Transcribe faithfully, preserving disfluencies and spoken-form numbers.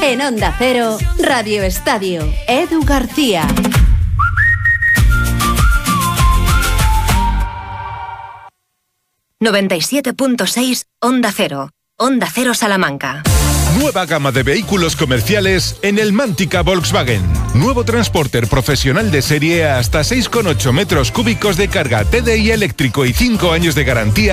En Onda Cero, Radio Estadio, Edu García. noventa y siete punto seis Onda Cero. Onda Cero Salamanca. Nueva gama de vehículos comerciales en el Mántica Volkswagen. Nuevo transporter profesional de serie hasta seis coma ocho metros cúbicos de carga T D I eléctrico y cinco años de garantía